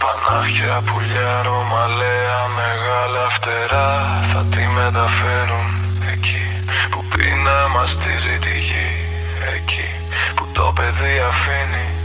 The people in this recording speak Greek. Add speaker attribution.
Speaker 1: Πανάχια, πουλιά, ρωμαλαία, μεγάλα φτερά θα τη μεταφέρουν εκεί που πείνα μαστίζει τη γη. Εκεί που το παιδί αφήνει